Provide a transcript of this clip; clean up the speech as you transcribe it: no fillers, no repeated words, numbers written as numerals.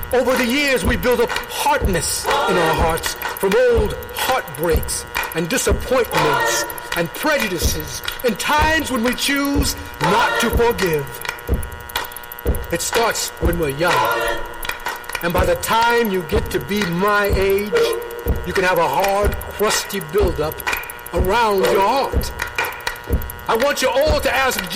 Over the years, we build up hardness in our hearts from old heartbreaks and disappointments and prejudices and times when we choose not to forgive. It starts when we're young. And by the time you get to be my age, you can have a hard, crusty buildup around your heart. I want you all to ask